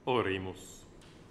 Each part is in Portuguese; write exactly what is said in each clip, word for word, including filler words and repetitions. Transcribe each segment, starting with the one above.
Oremus.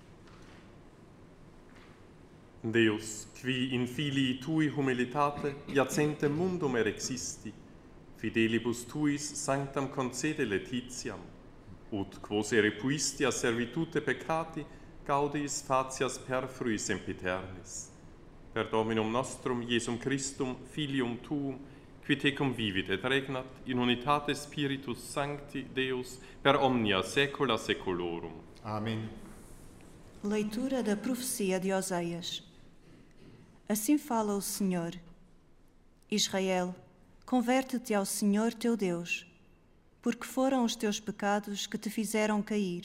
Deus, qui in filii tui humilitate iacentem mundum erexisti, fidelibus tuis sanctam concede laetitiam, ut quos erepuisti a servitute peccati, gaudis fatias perfrui sempiternis. Per Dominum nostrum Iesum Christum, Filium Tuum, qui tecum vivit et regnat in unitate Spiritus Sancti Deus per omnia saecula saeculorum. Amém. Leitura da profecia de Oseias. Assim fala o Senhor. Israel, converte-te ao Senhor teu Deus, porque foram os teus pecados que te fizeram cair.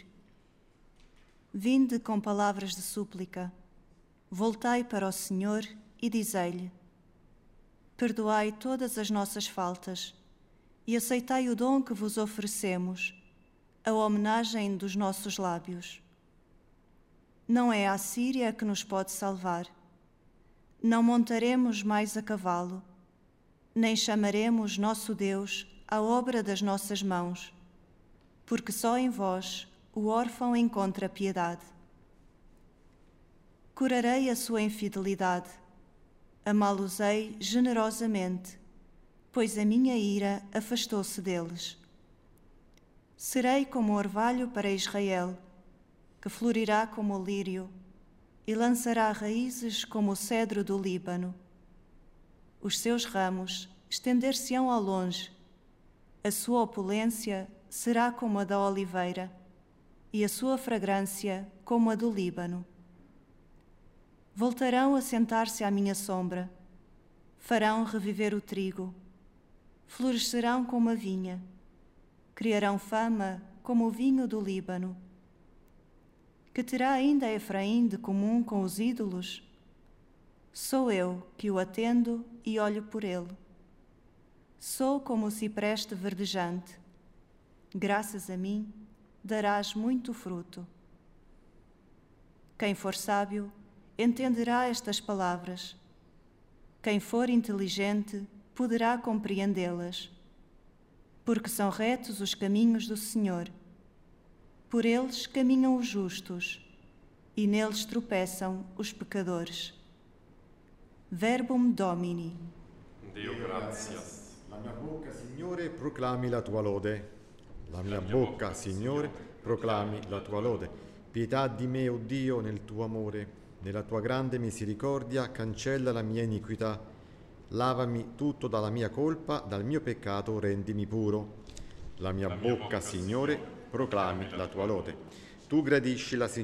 Vinde com palavras de súplica, voltai para o Senhor e dizei-lhe: perdoai todas as nossas faltas e aceitai o dom que vos oferecemos, a homenagem dos nossos lábios. Não é a Síria que nos pode salvar. Não montaremos mais a cavalo, nem chamaremos nosso Deus à obra das nossas mãos, porque só em vós o órfão encontra piedade. Curarei a sua infidelidade, amá-los-ei generosamente, pois a minha ira afastou-se deles. Serei como orvalho para Israel, que florirá como o lírio e lançará raízes como o cedro do Líbano. Os seus ramos estender-se-ão ao longe, a sua opulência será como a da oliveira e a sua fragrância como a do Líbano. Voltarão a sentar-se à minha sombra, farão reviver o trigo, florescerão como a vinha, criarão fama como o vinho do Líbano. Que terá ainda Efraim de comum com os ídolos? Sou eu que o atendo e olho por ele. Sou como o cipreste verdejante. Graças a mim, darás muito fruto. Quem for sábio, entenderá estas palavras. Quem for inteligente, poderá compreendê-las. Porque são retos os caminhos do Senhor. Por eles caminham os justos, e neles tropeçam os pecadores. Verbum Domini. Deo gratias. La mia bocca, Signore, proclami la tua lode. La mia bocca, Signore, proclami la tua lode. Pietà di me, o Dio, nel tuo amore. Nella tua grande misericordia cancella la mia iniquità. Lavami tutto dalla mia colpa, dal mio peccato rendimi puro. La mia, la mia bocca, bocca, Signore, proclami la tua lode. Tu gradisci la